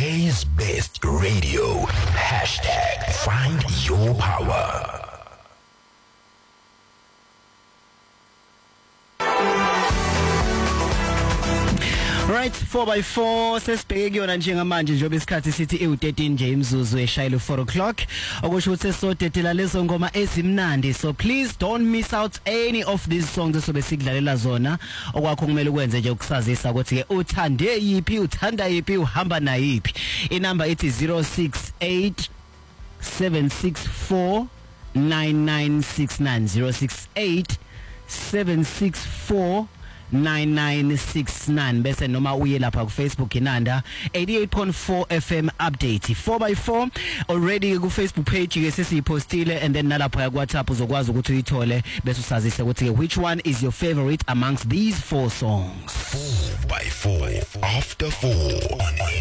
UK's best radio. #Find your power. Right, 4x4 sesibheke kuyona njengamanje njengoba isikhathi sithi u13 nje imzuzu eshayile 4 o'clock okusho ukuthi sesodedela lezo ngoma ezimnandi, so please don't miss out any of these songs esobe sikudlalela zona. Okwakho kumele ukwenze nje ukusazisa ukuthi ke uthande yipi, uthanda yipi, uhamba na yipi. Inamba ithi 068 764 9969 068 764 9969 bese noma uye lapha ku Facebook Inanda 88.4 FM update 4x4 already ku Facebook page ke sesiyipostile, and then nalapha ku WhatsApp uzokwazi ukuthi uyithole bese usazise ukuthi which one is your favorite amongst these 4 songs. 4x4 after 4 on